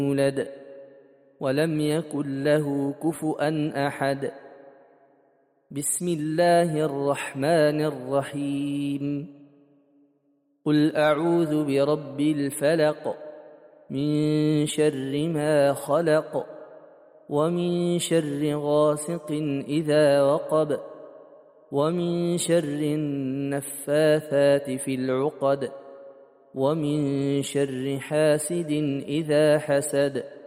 يولد ولم يكن له كفؤا أحد. بسم الله الرحمن الرحيم. قل أعوذ برب الفلق من شر ما خلق ومن شر غاسق إذا وقب ومن شر النفاثات في العقد ومن شر حاسد إذا حسد.